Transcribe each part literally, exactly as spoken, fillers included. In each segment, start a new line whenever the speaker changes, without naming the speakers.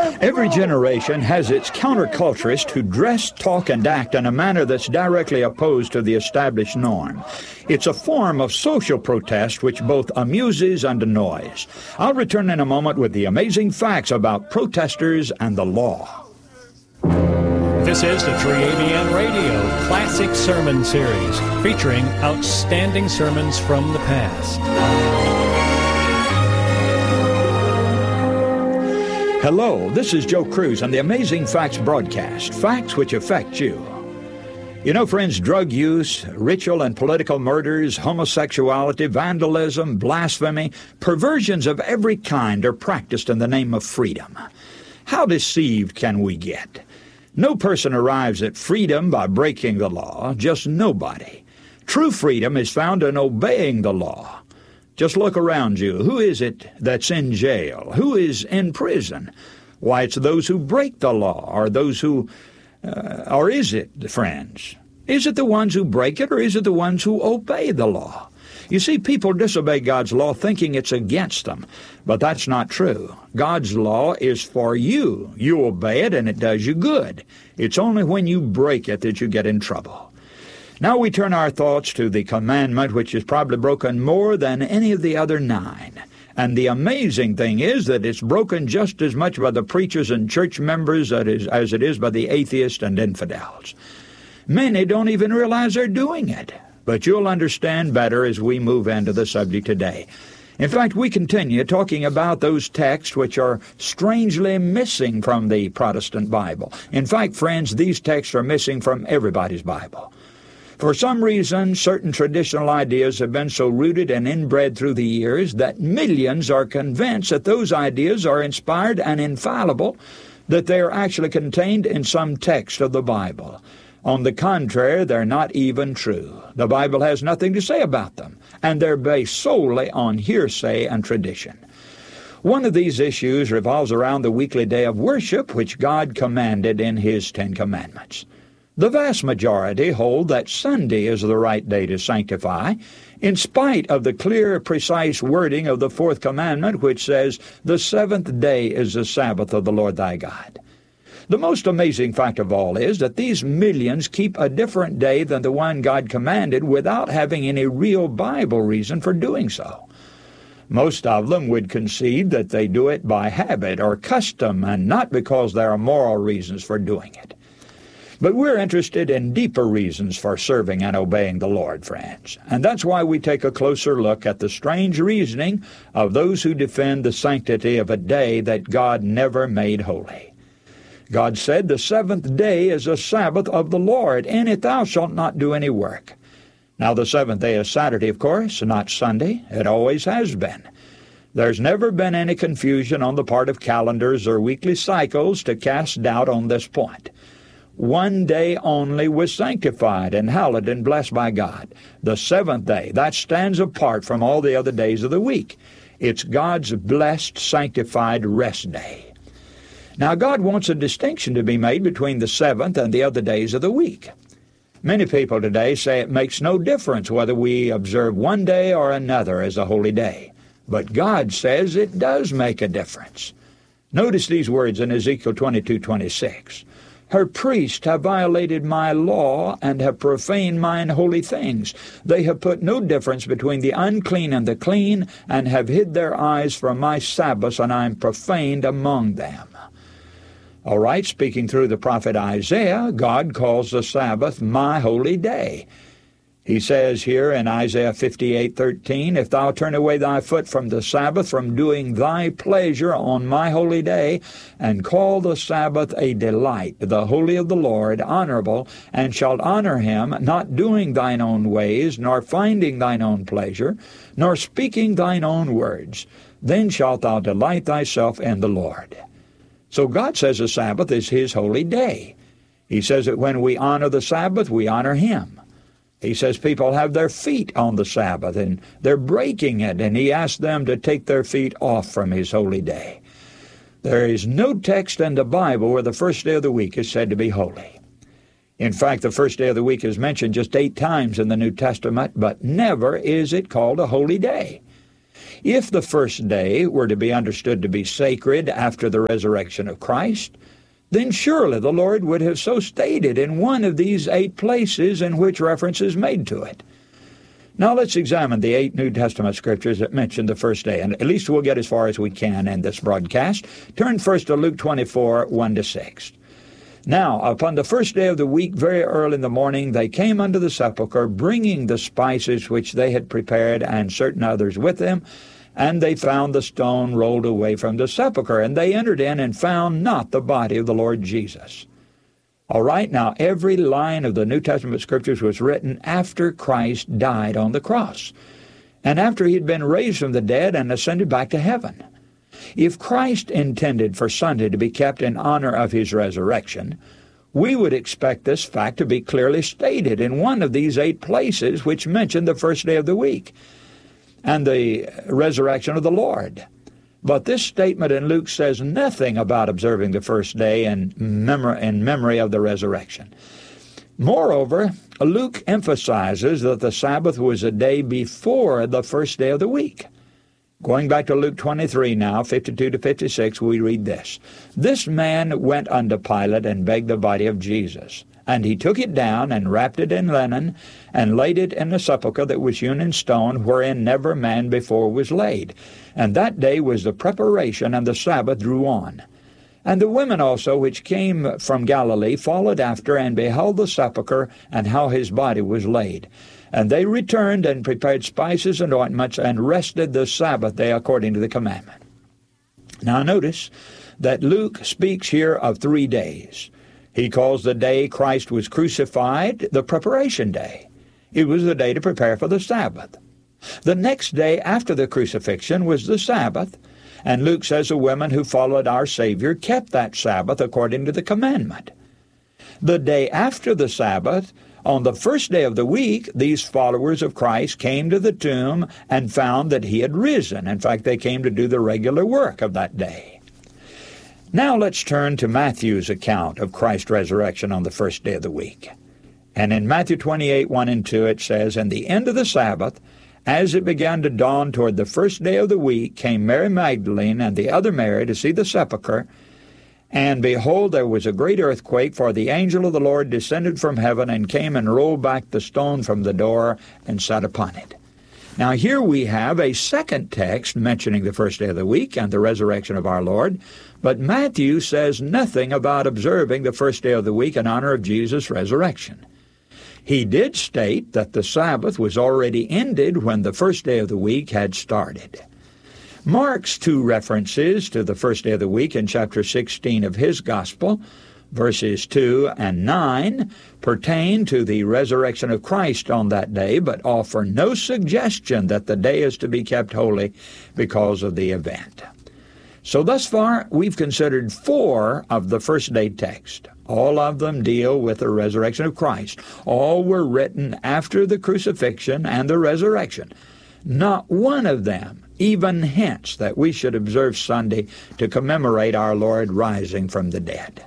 Every generation has its counterculturist who dress, talk, and act in a manner that's directly opposed to the established norm. It's a form of social protest which both amuses and annoys. I'll return in a moment with the amazing facts about protesters and the law.
This is the three A B N Radio Classic Sermon Series, featuring outstanding sermons from the past.
Hello, this is Joe Cruz on the Amazing Facts broadcast, facts which affect you. You know, friends, drug use, ritual and political murders, homosexuality, vandalism, blasphemy, perversions of every kind are practiced in the name of freedom. How deceived can we get? No person arrives at freedom by breaking the law, just nobody. True freedom is found in obeying the law. Just look around you. Who is it that's in jail? Who is in prison? Why, it's those who break the law, or those who, uh, or is it, friends? Is it the ones who break it, or is it the ones who obey the law? You see, people disobey God's law thinking it's against them, but that's not true. God's law is for you. You obey it, and it does you good. It's only when you break it that you get in trouble. Now we turn our thoughts to the commandment which is probably broken more than any of the other nine. And the amazing thing is that it's broken just as much by the preachers and church members as it is by the atheists and infidels. Many don't even realize they're doing it. But you'll understand better as we move into the subject today. In fact, we continue talking about those texts which are strangely missing from the Protestant Bible. In fact, friends, these texts are missing from everybody's Bible. For some reason, certain traditional ideas have been so rooted and inbred through the years that millions are convinced that those ideas are inspired and infallible, that they are actually contained in some text of the Bible. On the contrary, they're not even true. The Bible has nothing to say about them, and they're based solely on hearsay and tradition. One of these issues revolves around the weekly day of worship, which God commanded in His Ten Commandments. The vast majority hold that Sunday is the right day to sanctify, in spite of the clear, precise wording of the fourth commandment, which says, "The seventh day is the Sabbath of the Lord thy God." The most amazing fact of all is that these millions keep a different day than the one God commanded without having any real Bible reason for doing so. Most of them would concede that they do it by habit or custom and not because there are moral reasons for doing it. But we're interested in deeper reasons for serving and obeying the Lord, friends. And that's why we take a closer look at the strange reasoning of those who defend the sanctity of a day that God never made holy. God said, "The seventh day is a Sabbath of the Lord. In it thou shalt not do any work." Now the seventh day is Saturday, of course, not Sunday. It always has been. There's never been any confusion on the part of calendars or weekly cycles to cast doubt on this point. One day only was sanctified and hallowed and blessed by God. The seventh day, that stands apart from all the other days of the week. It's God's blessed, sanctified rest day. Now, God wants a distinction to be made between the seventh and the other days of the week. Many people today say it makes no difference whether we observe one day or another as a holy day. But God says it does make a difference. Notice these words in Ezekiel twenty-two twenty-six. "Her priests have violated my law and have profaned mine holy things. They have put no difference between the unclean and the clean, and have hid their eyes from my Sabbaths, and I am profaned among them." All right, speaking through the prophet Isaiah, God calls the Sabbath my holy day. He says here in Isaiah fifty-eight thirteen, "If thou turn away thy foot from the Sabbath, from doing thy pleasure on my holy day, and call the Sabbath a delight, the holy of the Lord, honorable, and shalt honor him, not doing thine own ways, nor finding thine own pleasure, nor speaking thine own words, then shalt thou delight thyself in the Lord." So God says the Sabbath is His holy day. He says that when we honor the Sabbath, we honor Him. He says people have their feet on the Sabbath, and they're breaking it, and He asks them to take their feet off from His holy day. There is no text in the Bible where the first day of the week is said to be holy. In fact, the first day of the week is mentioned just eight times in the New Testament, but never is it called a holy day. If the first day were to be understood to be sacred after the resurrection of Christ, then surely the Lord would have so stated in one of these eight places in which reference is made to it. Now let's examine the eight New Testament scriptures that mention the first day, and at least we'll get as far as we can in this broadcast. Turn first to Luke twenty-four, one to six. Now, upon the first day of the week, very early in the morning, they came unto the sepulchre, bringing the spices which they had prepared, and certain others with them. And they found the stone rolled away from the sepulchre, and they entered in and found not the body of the Lord Jesus. All right, now every line of the New Testament scriptures was written after Christ died on the cross, and after he had been raised from the dead and ascended back to heaven. If Christ intended for Sunday to be kept in honor of his resurrection, we would expect this fact to be clearly stated in one of these eight places which mention the first day of the week and the resurrection of the Lord. But this statement in Luke says nothing about observing the first day in, mem- in memory of the resurrection. Moreover, Luke emphasizes that the Sabbath was a day before the first day of the week. Going back to Luke twenty-three now, fifty-two to fifty-six, we read this. This man went unto Pilate and begged the body of Jesus. And he took it down and wrapped it in linen and laid it in a sepulchre that was hewn in stone, wherein never man before was laid. And that day was the preparation, and the Sabbath drew on. And the women also which came from Galilee followed after, and beheld the sepulchre, and how his body was laid. And they returned and prepared spices and ointments, and rested the Sabbath day according to the commandment. Now notice that Luke speaks here of three days. He calls the day Christ was crucified the preparation day. It was the day to prepare for the Sabbath. The next day after the crucifixion was the Sabbath, and Luke says the women who followed our Savior kept that Sabbath according to the commandment. The day after the Sabbath, on the first day of the week, these followers of Christ came to the tomb and found that he had risen. In fact, they came to do the regular work of that day. Now let's turn to Matthew's account of Christ's resurrection on the first day of the week. And in Matthew twenty-eight, one and two, it says, And the end of the Sabbath, as it began to dawn toward the first day of the week, came Mary Magdalene and the other Mary to see the sepulchre. And behold, there was a great earthquake, for the angel of the Lord descended from heaven and came and rolled back the stone from the door and sat upon it. Now here we have a second text mentioning the first day of the week and the resurrection of our Lord, but Matthew says nothing about observing the first day of the week in honor of Jesus' resurrection. He did state that the Sabbath was already ended when the first day of the week had started. Mark's two references to the first day of the week in chapter sixteen of his Gospel, verses two and nine, pertain to the resurrection of Christ on that day, but offer no suggestion that the day is to be kept holy because of the event. So thus far, we've considered four of the first day texts. All of them deal with the resurrection of Christ. All were written after the crucifixion and the resurrection. Not one of them even hints that we should observe Sunday to commemorate our Lord rising from the dead.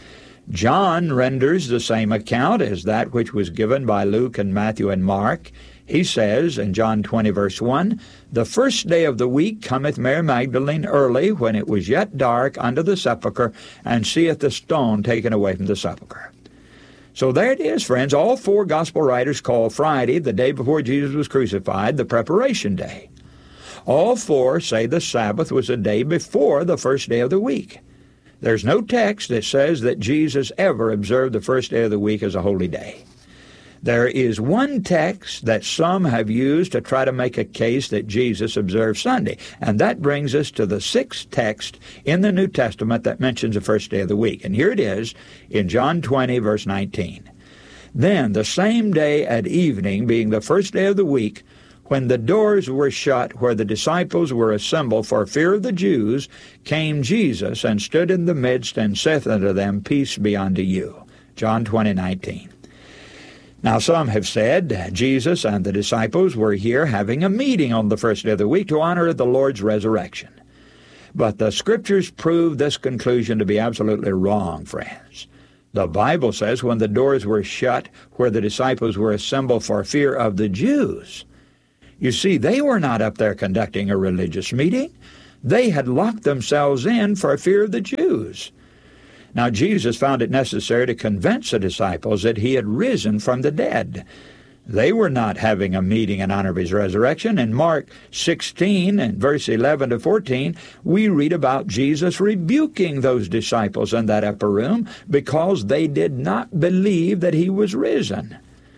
John renders the same account as that which was given by Luke and Matthew and Mark. He says in John twenty, verse one, The first day of the week cometh Mary Magdalene early, when it was yet dark, unto the sepulchre, and seeth the stone taken away from the sepulchre. So there it is, friends. All four gospel writers call Friday, the day before Jesus was crucified, the preparation day. All four say the Sabbath was a day before the first day of the week. There's no text that says that Jesus ever observed the first day of the week as a holy day. There is one text that some have used to try to make a case that Jesus observed Sunday, and that brings us to the sixth text in the New Testament that mentions the first day of the week. And here it is in John twenty, verse nineteen. Then the same day at evening, being the first day of the week, when the doors were shut where the disciples were assembled for fear of the Jews, came Jesus and stood in the midst and saith unto them, Peace be unto you. John twenty, nineteen. Now some have said Jesus and the disciples were here having a meeting on the first day of the week to honor the Lord's resurrection. But the Scriptures prove this conclusion to be absolutely wrong, friends. The Bible says when the doors were shut where the disciples were assembled for fear of the Jews. You see, they were not up there conducting a religious meeting. They had locked themselves in for fear of the Jews. Now, Jesus found it necessary to convince the disciples that he had risen from the dead. They were not having a meeting in honor of his resurrection. In Mark sixteen and verse eleven to fourteen, we read about Jesus rebuking those disciples in that upper room because they did not believe that he was risen.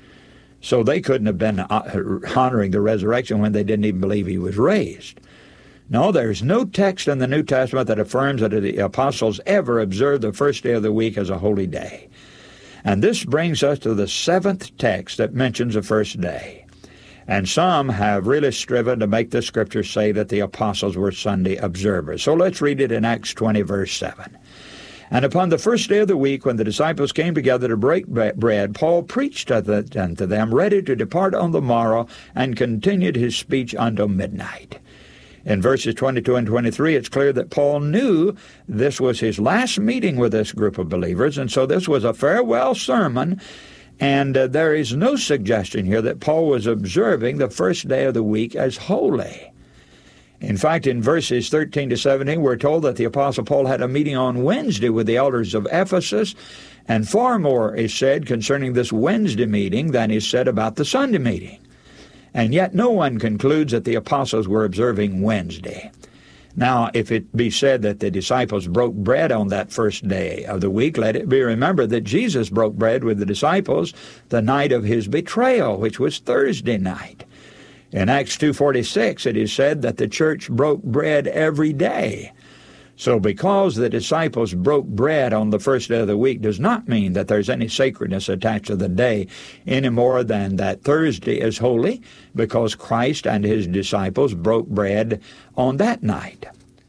So they couldn't have been honoring the resurrection when they didn't even believe he was raised. No, there's no text in the New Testament that affirms that the apostles ever observed the first day of the week as a holy day. And this brings us to the seventh text that mentions the first day. And some have really striven to make the Scripture say that the apostles were Sunday observers. So let's read it in Acts twenty, verse seven. And upon the first day of the week, when the disciples came together to break bread, Paul preached unto them, ready to depart on the morrow, and continued his speech until midnight. In verses twenty-two and twenty-three, it's clear that Paul knew this was his last meeting with this group of believers, and so this was a farewell sermon, and uh, there is no suggestion here that Paul was observing the first day of the week as holy. In fact, in verses thirteen to seventeen, we're told that the Apostle Paul had a meeting on Wednesday with the elders of Ephesus, and far more is said concerning this Wednesday meeting than is said about the Sunday meeting. And yet no one concludes that the apostles were observing Wednesday. Now, if it be said that the disciples broke bread on that first day of the week, let it be remembered that Jesus broke bread with the disciples the night of his betrayal, which was Thursday night. In Acts two forty-six, it is said that the church broke bread every day. So because the disciples broke bread on the first day of the week does not mean that there's any sacredness attached to the day any more than that Thursday is holy, because Christ and his disciples broke bread on that night.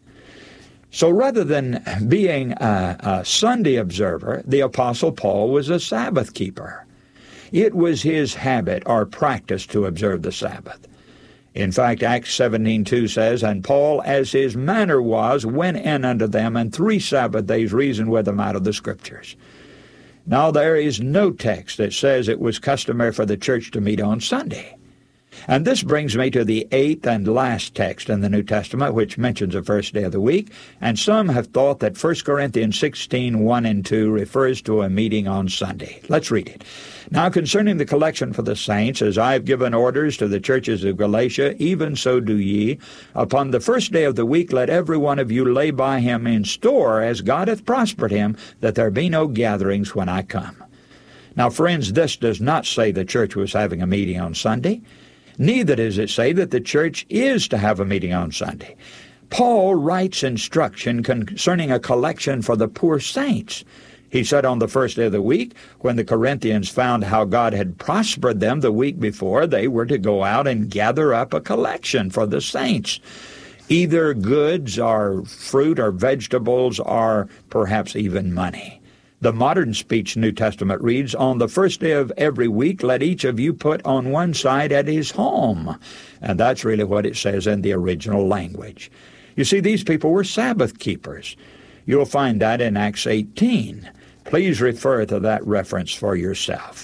So rather than being a, a Sunday observer, the Apostle Paul was a Sabbath keeper. It was his habit or practice to observe the Sabbath. In fact, Acts seventeen two says, And Paul, as his manner was, went in unto them, and three Sabbath days reasoned with them out of the Scriptures. Now there is no text that says it was customary for the church to meet on Sunday. And this brings me to the eighth and last text in the New Testament, which mentions the first day of the week, and some have thought that First Corinthians sixteen, one and two refers to a meeting on Sunday. Let's read it. Now concerning the collection for the saints, as I have given orders to the churches of Galatia, even so do ye. Upon the first day of the week let every one of you lay by him in store, as God hath prospered him, that there be no gatherings when I come. Now, friends, this does not say the church was having a meeting on Sunday. Neither does it say that the church is to have a meeting on Sunday. Paul writes instruction concerning a collection for the poor saints. He said on the first day of the week, when the Corinthians found how God had prospered them the week before, they were to go out and gather up a collection for the saints. Either goods or fruit or vegetables or perhaps even money. The modern speech New Testament reads, On the first day of every week, let each of you put on one side at his home. And that's really what it says in the original language. You see, these people were Sabbath keepers. You'll find that in Acts eighteen. Please refer to that reference for yourself.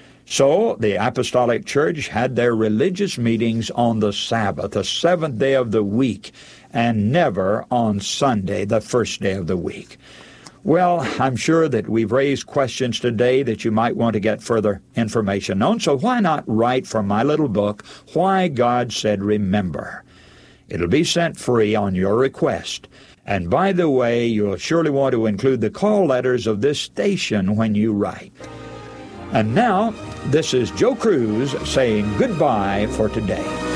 So the Apostolic Church had their religious meetings on the Sabbath, the seventh day of the week, and never on Sunday, the first day of the week. Well, I'm sure that we've raised questions today that you might want to get further information on, so why not write from my little book, Why God Said Remember? It'll be sent free on your request. And by the way, you'll surely want to include the call letters of this station when you write. And now, this is Joe Cruz saying goodbye for today.